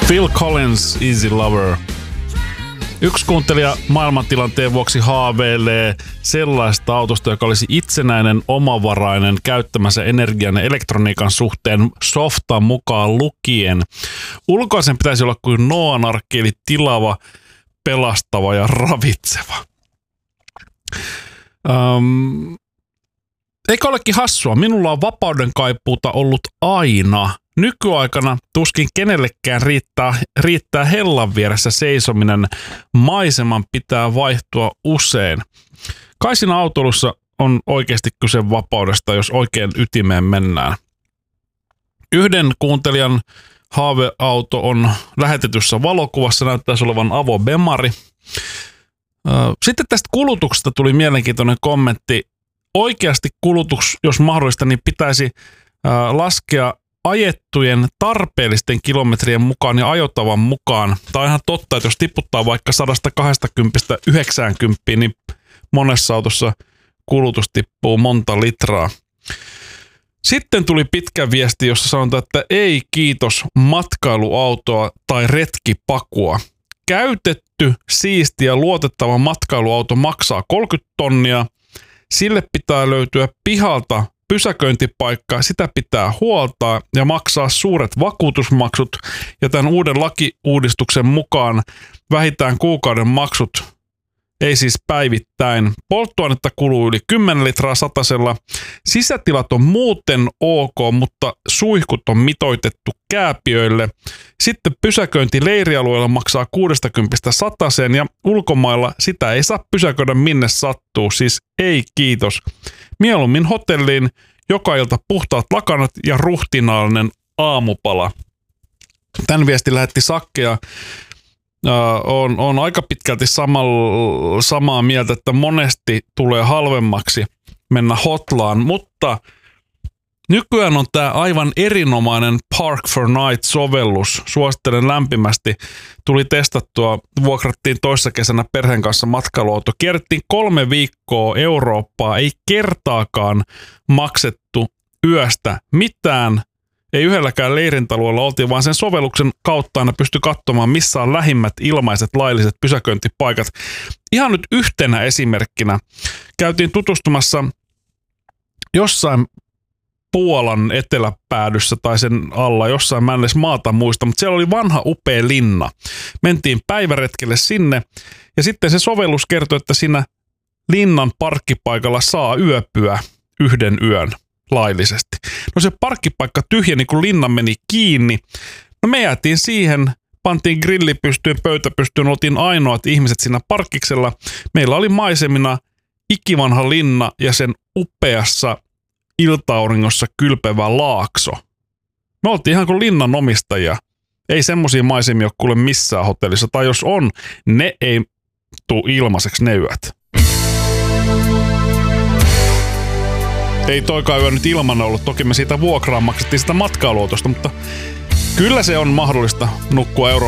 Phil Collins, Easy Lover. Yksi kuuntelija maailmantilanteen vuoksi haaveilee sellaista autosta, joka olisi itsenäinen, omavarainen, käyttämänsä energian ja elektroniikan suhteen softan mukaan lukien. Ulkoisen pitäisi olla kuin Noan arkki, eli tilava, pelastava ja ravitseva. Eikö olekin hassua? Minulla on vapauden kaipuuta ollut aina. Nykyaikana tuskin kenellekään riittää hellan vieressä seisominen. Maiseman pitää vaihtua usein. Kai siinä autoilussa on oikeasti kyse vapaudesta, jos oikein ytimeen mennään. Yhden kuuntelijan haaveauto on lähetetyssä valokuvassa, näyttäisi olevan Avo Bemari. Sitten tästä kulutuksesta tuli mielenkiintoinen kommentti. Oikeasti kulutus, jos mahdollista, niin pitäisi laskea ajettujen tarpeellisten kilometrien mukaan ja ajotavan mukaan. Tämä on ihan totta, että jos tiputtaa vaikka 120–90, niin monessa autossa kulutus tippuu monta litraa. Sitten tuli pitkä viesti, jossa sanotaan, että ei kiitos matkailuautoa tai retkipakua. Käytetty, siisti ja luotettava matkailuauto maksaa 30 tonnia. Sille pitää löytyä pihalta pysäköintipaikka, sitä pitää huoltaa ja maksaa suuret vakuutusmaksut. Ja tämän uuden lakiuudistuksen mukaan vähintään kuukauden maksut, ei siis päivittäin. Polttoainetta kuluu yli 10 litraa satasella. Sisätilat on muuten ok, mutta suihkut on mitoitettu kääpiöille. Sitten pysäköinti leirialueella maksaa 60 sataseen ja ulkomailla sitä ei saa pysäköidä minne sattuu. Siis ei kiitos. Mieluummin hotelliin, joka ilta puhtaat lakanat ja ruhtinaallinen aamupala. Tän viesti lähetti Sakke ja on aika pitkälti samaa mieltä, että monesti tulee halvemmaksi mennä hotlaan, mutta nykyään on tämä aivan erinomainen Park for Night-sovellus. Suosittelen lämpimästi. Tuli testattua, vuokrattiin toissa kesänä perheen kanssa matkailuauto. Kierrettiin 3 viikkoa Eurooppaa, ei kertaakaan maksettu yöstä mitään. Ei yhdelläkään leirintalueella oltiin, vaan sen sovelluksen kautta aina pystyi katsomaan, missä on lähimmät ilmaiset lailliset pysäköintipaikat. Ihan nyt yhtenä esimerkkinä. Käytiin tutustumassa jossain Puolan eteläpäädyssä tai sen alla, jossain mä en edes maata muista, mutta siellä oli vanha upea linna. Mentiin päiväretkelle sinne ja sitten se sovellus kertoi, että siinä linnan parkkipaikalla saa yöpyä 1 yön laillisesti. No se parkkipaikka tyhjeni, kun linna meni kiinni. No me jäätiin siihen, pantiin grilli pystyyn, pöytä pystyyn, oltiin ainoat ihmiset siinä parkkiksella. Meillä oli maisemina ikivanha linna ja sen upeassa iltauringossa kylpevä laakso. Me oltiin ihan kuin linnan omistajia. Ei semmosia maisemia ole kuule missään hotellissa. Tai jos on, ne ei tuu ilmaiseksi ne yöt. Ei toikaan yö nyt ilman ollut. Toki me siitä vuokraan maksettiin sitä matkailuautosta, mutta kyllä se on mahdollista nukkua Euroopan